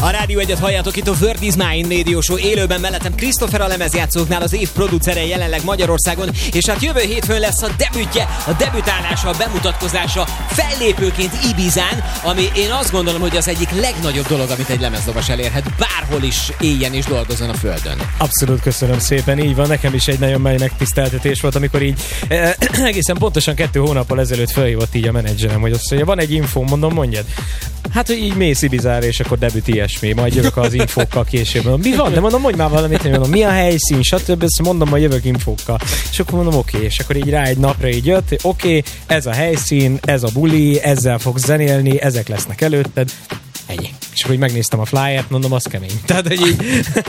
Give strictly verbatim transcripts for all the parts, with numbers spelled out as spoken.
A Rádió egyet halljátok, itt a World is Mine Radio Show élőben, mellettem Christopher a lemezjátszóknál, az év producere jelenleg Magyarországon, és hát jövő hétfőn lesz a debütje, a debütálása, a bemutatkozása fellépőként Ibizán, ami én azt gondolom, hogy az egyik legnagyobb dolog, amit egy lemezlovas elérhet, bárhol is éljen és dolgozzon a földön. Abszolút, köszönöm szépen, így van, nekem is egy nagyon nagy megtiszteltetés volt, amikor így eh, egészen pontosan kettő hónappal ezelőtt felhívott így a menedzserem, hogy azt mondja, van egy infó, mondom, mondjad. Hát, hogy így mész Ibizára, és akkor debüt ilyesmi, majd jövök az infókkal később. Mondom, mi van? De mondom, mondj már valamit, mondom, mi a helyszín, stb. Ezt mondom, majd jövök infókkal. És akkor mondom, oké, okay. És akkor így rá egy napra így jött, oké, okay, ez a helyszín, ez a buli, ezzel fogsz zenélni, ezek lesznek előtted. Ennyi. És akkor így megnéztem a flyert, mondom, az kemény. Tehát, hogy így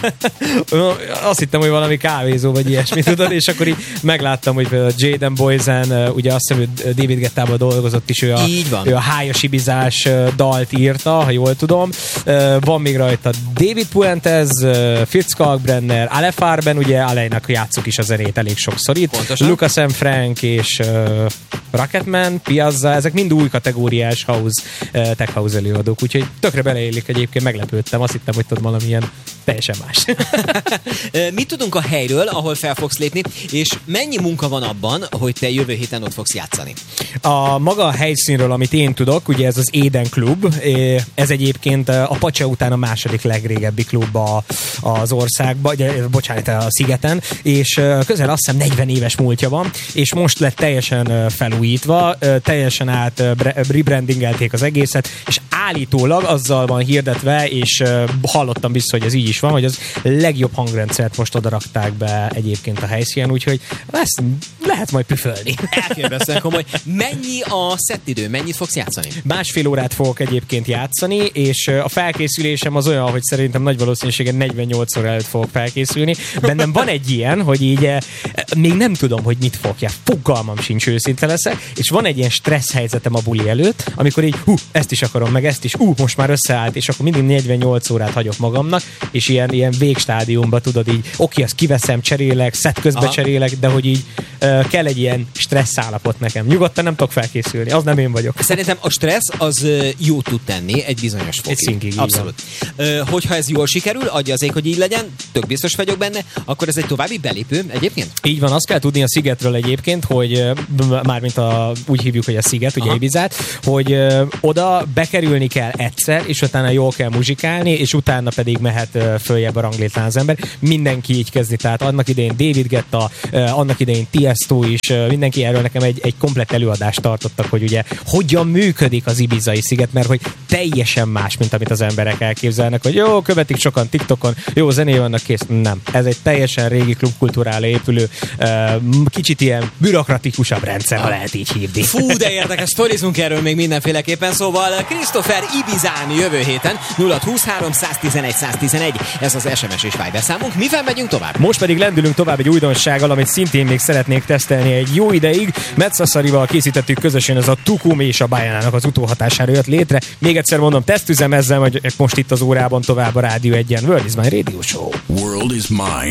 azt hittem, hogy valami kávézó, vagy ilyesmi, tudod, és akkor így megláttam, hogy például Jaden Boysen, ugye azt hiszem, hogy David Guettában dolgozott is, ő a, ő a hájas ibizás dalt írta, ha jól tudom. Van még rajta David Puentes, Fritz Kalkbrenner, Ale Farben, ugye Alejnak játsszuk is a zenét elég sokszor itt. Pontosan. Lucas M. Frank és uh, Rocketman, Piazza, ezek mind új kategóriás house, uh, tech house előadók, úgyhogy tökre beleélik, egyébként meglepődtem, azt hittem, hogy tudod valamilyen teljesen más. Mit tudunk a helyről, ahol fel fogsz lépni, és mennyi munka van abban, hogy te jövő héten ott fogsz játszani? A maga a helyszínről, amit én tudok, ugye ez az Éden Klub, ez egyébként a Pacsa után a második legrégebbi klub a, az országban, bocsánat, a szigeten, és közel azt hiszem negyven éves múltja van, és most lett teljesen felújítva, teljesen át rebrandingelték az egészet, és állítólag azzal van hirdetve, és hallottam vissza, hogy ez így is van, hogy az legjobb hangrendszert most oda rakták be egyébként a helyszínen, úgyhogy ezt lehet majd püfölni. Elképesztően komoly. Mennyi a szettidő? Mennyit fogsz játszani? Másfél órát fogok egyébként játszani, és a felkészülésem az olyan, hogy szerintem nagy valószínűséggel negyvennyolc óra előtt fogok felkészülni. Bennem van egy ilyen, hogy így még nem tudom, hogy mit fogja. Fogalmam sincs, őszinte leszek, és van egy ilyen stressz helyzetem a buli előtt, amikor így, hú, ezt is akarom, meg ezt is, hú, most már összeállt, és akkor mindig negyvennyolc órát hagyok magamnak, és ilyen, ilyen végstádiumban tudod így, oké, azt kiveszem, cserélek, szett közben cserélek, de hogy így uh, kell egy ilyen stressz állapot nekem. Nyugodtan nem tudok felkészülni, az nem én vagyok. Szerintem a stressz az jót tud tenni egy bizonyos fokig. Egy szinkig. Abszolút. Uh, hogyha ez jól sikerül, adja az ég, hogy így legyen, tök biztos vagyok benne, akkor ez egy további belépő egyébként? Így van, azt kell tudni a szigetről egyébként, hogy mármint a, úgy hívjuk, hogy a sziget, ugye Ibizát, hogy uh, oda bekerülni kell egyszer, és utána jól kell muzsikálni, és utána pedig mehet uh, följebb a ranglétrán az ember. Mindenki így kezdi, tehát annak idején David Guetta, uh, annak idején Tiesto is, uh, mindenki erről nekem egy, egy komplett előadást tartottak, hogy ugye hogyan működik az ibizai sziget, mert hogy teljesen más, mint amit az emberek elképzelnek, hogy jó, követik sokan TikTokon, jó, zené vannak, kész. Nem. Ez egy teljesen régi klubkultúrára épülő, uh, kicsit ilyen bürokratikusabb rendszer, ha lehet így hívni. Fú, de érdekes, sztorizunk erről még mindenféleképpen, szóval Christopher Ibizán jövő héten nulla húszhárom száztizenegy száztizenegy, ez az es em es és Viber számunk. Mivel megyünk tovább? Most pedig lendülünk tovább egy újdonsággal, amit szintén még szeretnék tesztelni egy jó ideig. Metszaszarival készítettük közösen, ez a Tukum és a Bajánának az utóhatására jött létre. Még egyszer mondom, tesztüzem ezzel, hogy most itt az órában tovább a Rádió egyen. World is Mine Radio Show. World is Mine.